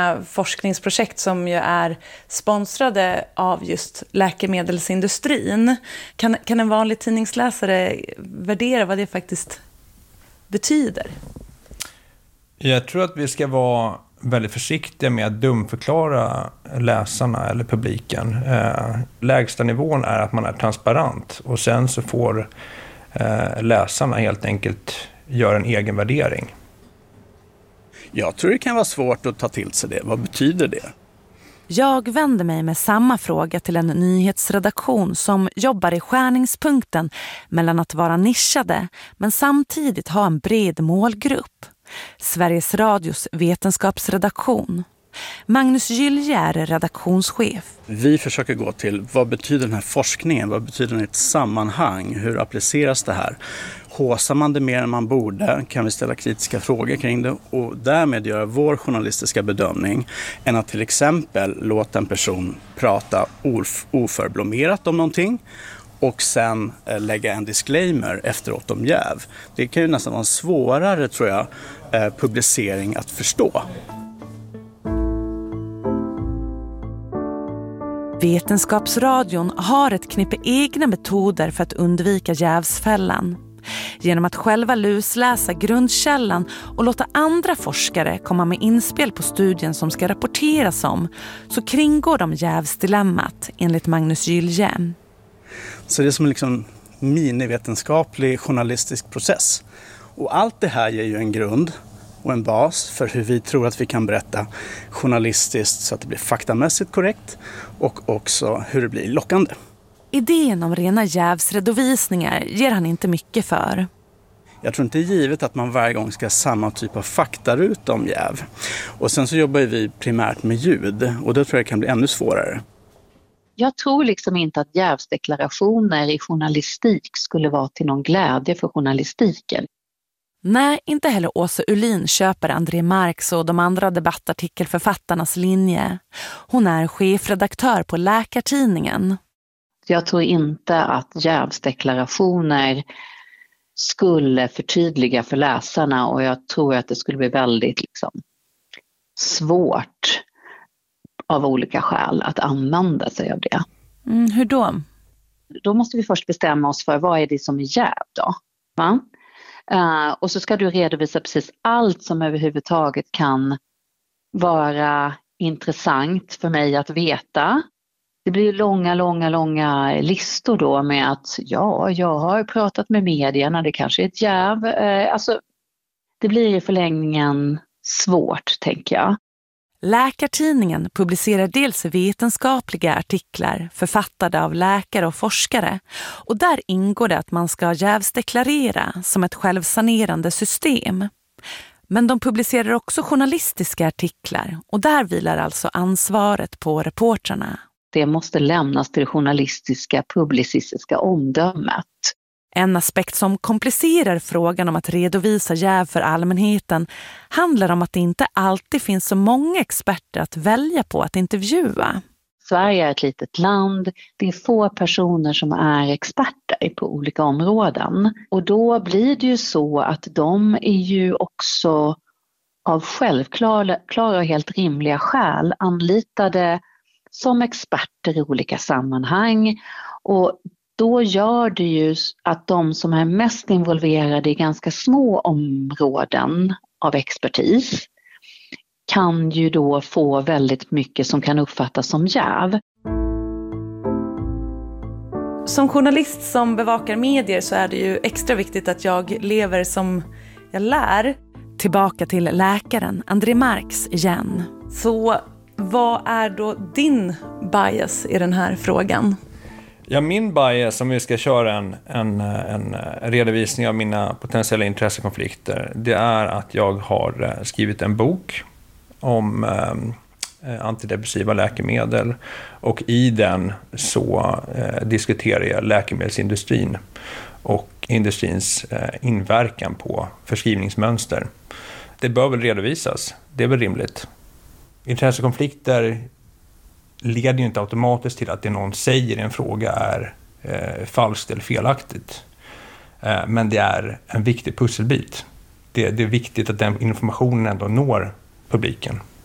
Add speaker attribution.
Speaker 1: många forskningsprojekt som ju är sponsrade av just läkemedelsindustrin. Kan en vanlig tidningsläsare värdera vad det faktiskt betyder?
Speaker 2: Jag tror att vi ska vara väldigt försiktiga med att dumförklara läsarna eller publiken. Lägsta nivån är att man är transparent och sen så får läsarna helt enkelt göra en egen värdering.
Speaker 3: Jag tror det kan vara svårt att ta till sig det. Vad betyder det?
Speaker 1: Jag vänder mig med samma fråga till en nyhetsredaktion som jobbar i skärningspunkten mellan att vara nischade men samtidigt ha en bred målgrupp. Sveriges Radios vetenskapsredaktion. Magnus Gylje är redaktionschef.
Speaker 3: Vi försöker gå till vad betyder den här forskningen? Vad betyder den i ett sammanhang? Hur appliceras det här? Håsar man det mer än man borde? Kan vi ställa kritiska frågor kring det? Och därmed göra vår journalistiska bedömning än att till exempel låta en person prata oförblommerat om någonting och sen lägga en disclaimer efteråt om jäv. Det kan ju nästan vara en svårare, tror jag, publicering att förstå.
Speaker 1: Vetenskapsradion har ett knippe egna metoder för att undvika jävsfällan. Genom att själva lusläsa grundkällan och låta andra forskare komma med inspel på studien som ska rapporteras om, så kringgår de jävsdilemmat, enligt Magnus Gylje.
Speaker 3: Så det är som liksom minivetenskaplig journalistisk process. Och allt det här ger ju en grund och en bas för hur vi tror att vi kan berätta journalistiskt så att det blir faktamässigt korrekt och också hur det blir lockande.
Speaker 1: Idén om rena jävsredovisningar ger han inte mycket för.
Speaker 3: Jag tror inte det är givet att man varje gång ska ha samma typ av faktaruta om jäv. Och sen så jobbar vi primärt med ljud och då tror jag det kan bli ännu svårare.
Speaker 4: Jag tror liksom inte att jävsdeklarationer i journalistik skulle vara till någon glädje för journalistiken.
Speaker 1: Nej, inte heller Åsa Uhlin köper André Marx och de andra debattartikelförfattarnas linje. Hon är chefredaktör på Läkartidningen.
Speaker 4: Jag tror inte att jävsdeklarationer skulle förtydliga för läsarna och jag tror att det skulle bli väldigt svårt av olika skäl att använda sig av det.
Speaker 1: Hur då?
Speaker 4: Då måste vi först bestämma oss för vad är det som är jäv då? Va? Och så ska du redovisa precis allt som överhuvudtaget kan vara intressant för mig att veta. Det blir långa listor då med att jag har pratat med medierna, det kanske är ett jäv. Det blir i förlängningen svårt, tänker jag.
Speaker 1: Läkartidningen publicerar dels vetenskapliga artiklar författade av läkare och forskare och där ingår det att man ska jävsdeklarera som ett självsanerande system. Men de publicerar också journalistiska artiklar och där vilar alltså ansvaret på reportrarna.
Speaker 4: Det måste lämnas till det journalistiska, publicistiska omdömet.
Speaker 1: En aspekt som komplicerar frågan om att redovisa jäv för allmänheten handlar om att det inte alltid finns så många experter att välja på att intervjua.
Speaker 4: Sverige är ett litet land. Det är få personer som är experter på olika områden. Och då blir det ju så att de är ju också av självklara och helt rimliga skäl anlitade som experter i olika sammanhang. Och då gör det ju att de som är mest involverade i ganska små områden av expertis kan ju då få väldigt mycket som kan uppfattas som jäv.
Speaker 1: Som journalist som bevakar medier så är det ju extra viktigt att jag lever som jag lär. Tillbaka till läkaren André Marx igen. Så vad är då din bias i den här frågan?
Speaker 2: Ja, min bias, om vi ska köra en redovisning av mina potentiella intressekonflikter, det är att jag har skrivit en bok om antidepressiva läkemedel och i den så diskuterar jag läkemedelsindustrin och industrins inverkan på förskrivningsmönster. Det bör väl redovisas, det är väl rimligt. Intressekonflikter leder ju inte automatiskt till att det någon säger i en fråga är falskt eller felaktigt. Men det är en viktig pusselbit. Det är viktigt att den informationen ändå når publiken.